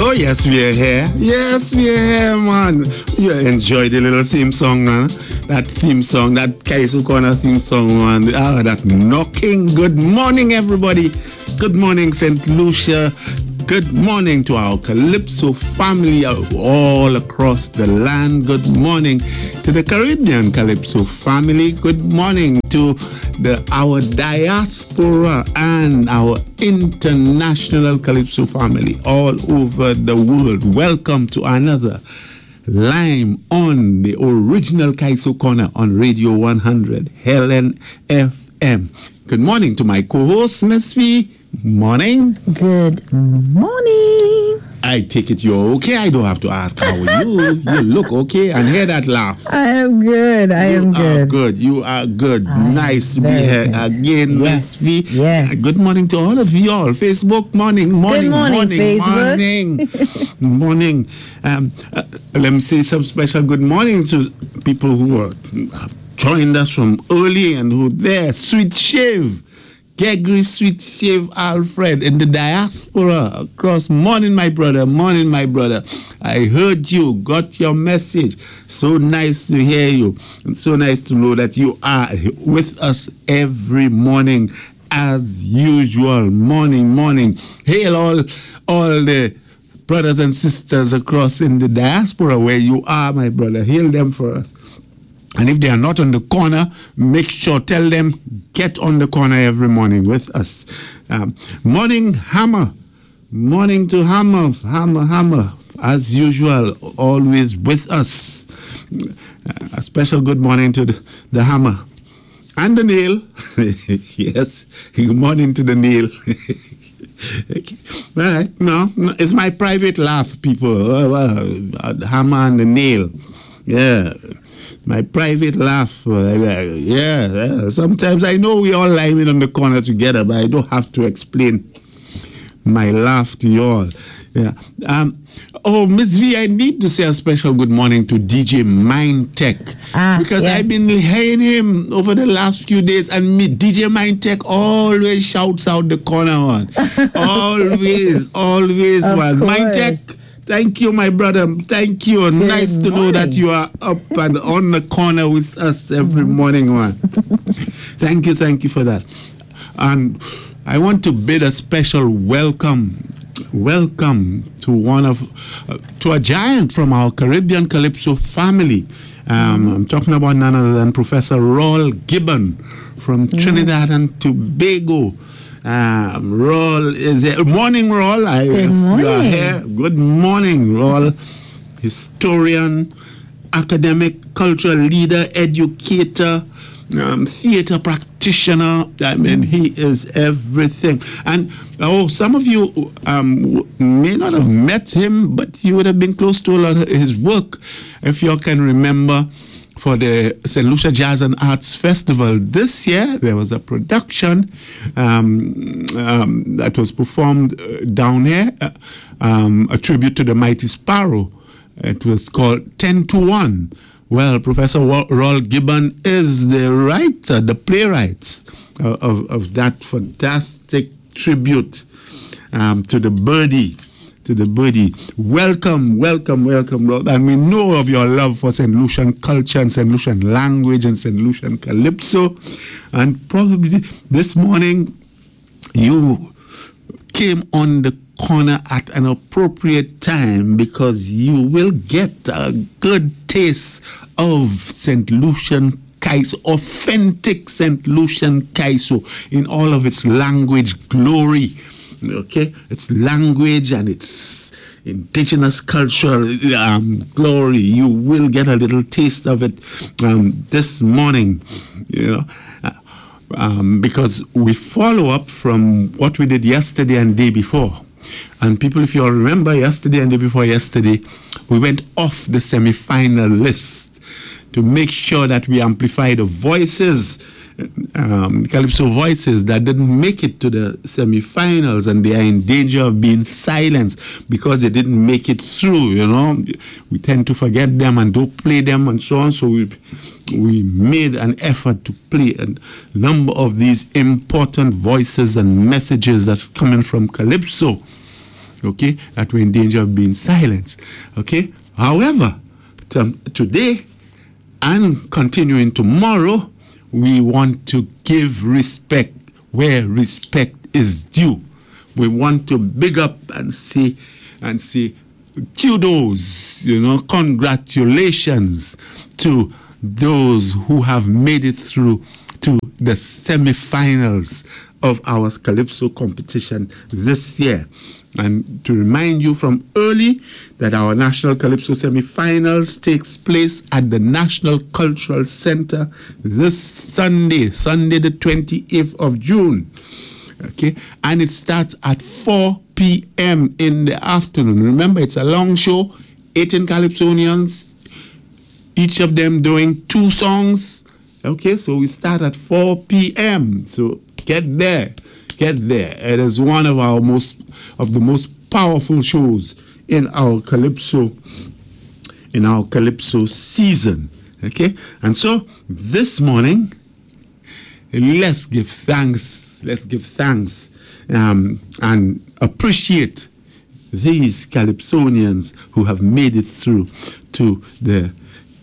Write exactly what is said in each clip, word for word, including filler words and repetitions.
Oh, yes, we are here. Yes, we are here, man. You enjoy the little theme song, man. That theme song, that Kaiso Corner theme song, man. Ah, that knocking. Good morning, everybody. Good morning, Saint Lucia. Good morning to our Calypso family all across the land. Good morning to the Caribbean Calypso family. Good morning to the our diaspora and our international Calypso family all over the world. Welcome to another Lime on the original Kaiso Corner on Radio one hundred Helen F M. Good morning to my co-host, Miss V. Morning. Good morning. I take it you're okay. I don't have to ask how are you. You look okay and hear that laugh. I am good. I you am good. Are good. You are good. I nice to be here good. again, Miss Yes. V. Yes. Good morning to all of y'all. Facebook morning, morning, Good morning, morning, Facebook. morning, morning. Um, uh, let me say some special good morning to people who are uh, joined us from early and who there. Sweet Shave. Gregory Sweet Shave Alfred in the diaspora across. Morning, my brother. Morning, my brother. I heard you, got your message. So nice to hear you. And so nice to know that you are with us every morning as usual. Morning, morning. Hail all, all the brothers and sisters across in the diaspora where you are, my brother. Hail them for us. And if they are not on the corner, make sure, tell them, get on the corner every morning with us. Um, morning, Hammer. Morning to Hammer, Hammer, Hammer. As usual, always with us. Uh, a special good morning to the, the Hammer. And the Nail. Yes, good morning to the Nail. Okay. All right, no, no, it's my private laugh, people. Uh, uh, Hammer and the Nail. Yeah. My private laugh. Uh, yeah, yeah. Sometimes I know we all liming on the corner together, but I don't have to explain my laugh to you all. Yeah. Um. Oh, Miss V, I need to say a special good morning to D J Mind Tech ah, because yes. I've been hearing him over the last few days, and me, D J Mind Tech always shouts out the corner one. always, always Of one. Mind Tech. Thank you, my brother. Thank you. Good nice to morning. know that you are up and on the corner with us every morning, man. Thank you, thank you for that. And I want to bid a special welcome, welcome to one of, uh, to a giant from our Caribbean Calypso family. Um, I'm talking about none other than Professor Raul Gibbon from Trinidad and Tobago. Um, Raul is here. Morning, Raul. I, Good if morning. you are here, good morning, Raul. Historian, academic, cultural leader, educator, um, theater practitioner. I mean, he is everything. And oh, some of you um, may not have met him, but you would have been close to a lot of his work, if you can remember. For the Saint Lucia Jazz and Arts Festival this year, there was a production um, um, that was performed uh, down here, uh, um, a tribute to the Mighty Sparrow. It was called ten to one. Well, Professor Raul Gibbon is the writer, the playwright of, of, of that fantastic tribute um, to the birdie. To the birdie. Welcome, welcome, welcome, Lord. And we know of your love for Saint Lucian culture and Saint Lucian language and Saint Lucian Calypso. And probably this morning you came on the corner at an appropriate time because you will get a good taste of Saint Lucian Kaiso, authentic Saint Lucian Kaiso in all of its language glory. Okay, it's language and it's indigenous cultural um, glory. You will get a little taste of it um, this morning, you know, uh, um, because we follow up from what we did yesterday and day before. And people, if you all remember, yesterday and day before yesterday, we went off the semi-final list to make sure that we amplify the voices um, Calypso voices that didn't make it to the semi-finals, and they are in danger of being silenced because they didn't make it through. You know, we tend to forget them and don't play them and so on. So we we made an effort to play a number of these important voices and messages that's coming from Calypso. okay, that were in danger of being silenced, okay. However, t- today and continuing tomorrow, we want to give respect where respect is due. We want to big up and say, and say, kudos, you know, congratulations to those who have made it through to the semi-finals of our Calypso competition this year. And to remind you from early that our National Calypso semi-finals takes place at the National Cultural Center this Sunday, Sunday the twenty-eighth of June. Okay, and it starts at four p.m. in the afternoon. Remember, it's a long show, eighteen Calypsonians, each of them doing two songs. Okay, so we start at four p.m. So get there, get there. It is one of our most, of the most powerful shows in our Calypso, in our Calypso season. Okay, and so this morning, let's give thanks, let's give thanks um, and appreciate these Calypsonians who have made it through to the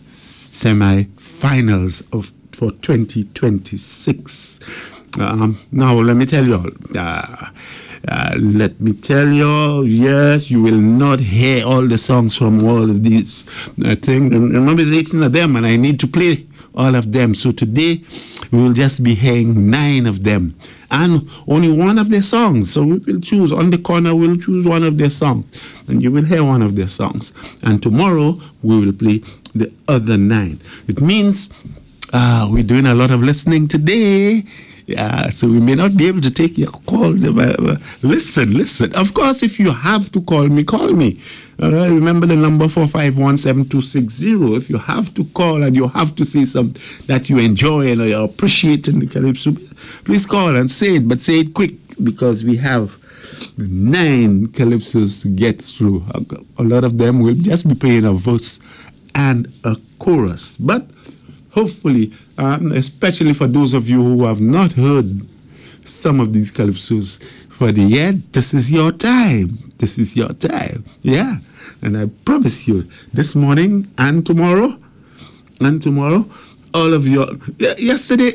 semi-finals of for twenty twenty-six. Um, now, let me tell you all, uh, uh, let me tell you, yes, you will not hear all the songs from all of these uh, things. Remember, there's eighteen of them, and I need to play all of them. So today, we will just be hearing nine of them, and only one of their songs. So we will choose, on the corner, we'll choose one of their songs, and you will hear one of their songs. And tomorrow, we will play the other nine. It means uh, we're doing a lot of listening today. Yeah, so we may not be able to take your calls. Listen, listen. Of course, if you have to call me, call me. All right, remember the number four five one, seven two six zero. If you have to call and you have to say something that you enjoy and you appreciate in the Calypso, please call and say it, but say it quick, because we have nine Calypsos to get through. A lot of them will just be playing a verse and a chorus. But hopefully, um, especially for those of you who have not heard some of these Calypsos for the year, this is your time. This is your time. Yeah. And I promise you, this morning and tomorrow, and tomorrow, all of you, yesterday,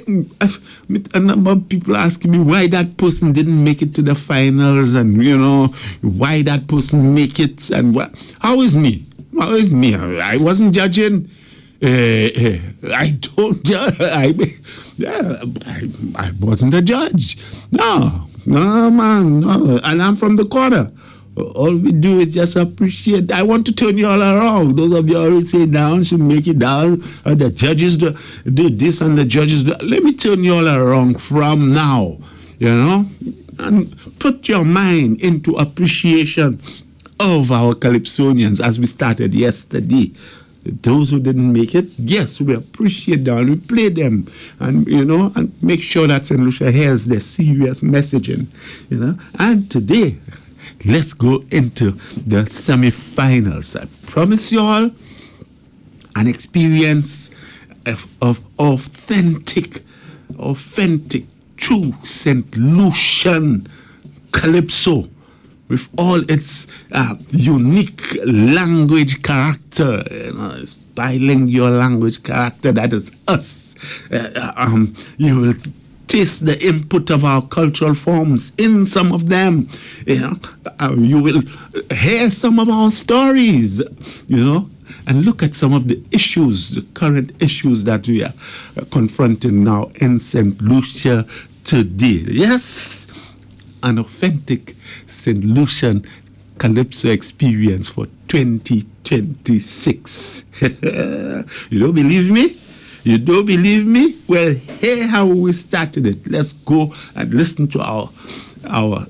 a number of people asking me why that person didn't make it to the finals, and, you know, why that person make it, and what, how is me? How is me? I wasn't judging. Uh, uh, I don't judge. I, yeah, I, I wasn't a judge. No, no, man, no. And I'm from the corner. All we do is just appreciate. I want to turn you all around. Those of you who say down should make it down. Or the judges do, do this and the judges do. Let me turn you all around from now, you know, and put your mind into appreciation of our Calypsonians as we started yesterday. Those who didn't make it, yes, we appreciate them. We play them, and you know, and make sure that Saint Lucia hears the serious messaging, you know. And today, let's go into the semi-finals. I promise you all an experience of, of authentic, authentic, true Saint Lucian Calypso, with all its uh, unique language character, you know, its bilingual language character that is us. Uh, um, you will taste the input of our cultural forms in some of them. You know, uh, you will hear some of our stories, you know, and look at some of the issues, the current issues that we are confronting now in Saint Lucia today. Yes, an authentic Saint Lucian Calypso experience for twenty twenty-six. You don't believe me? You don't believe me? Well, hear how we started it. Let's go and listen to our, our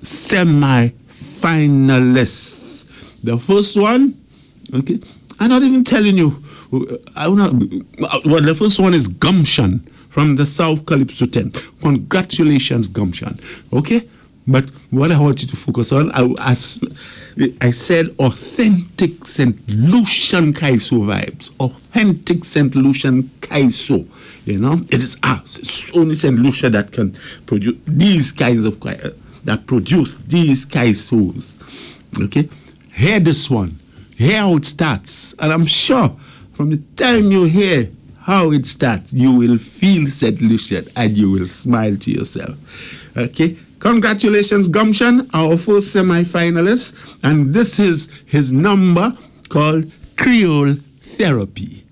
semi-finalists. The first one, okay, I'm not even telling you. I'm not, well, the first one is Gumption from the South Calypso ten. Congratulations, Gumption. Okay? But what I want you to focus on, I, as I said, authentic Saint Lucian Kaiso vibes. Authentic Saint Lucian Kaiso. You know, it is us. It's only Saint Lucia that can produce these kinds of that produce these kaisos. Okay? Hear this one. Hear how it starts. And I'm sure from the time you hear how it starts, you will feel Saint Lucia and you will smile to yourself. Okay? Congratulations, Gumption, our first semi-finalist. And this is his number called Creole Therapy.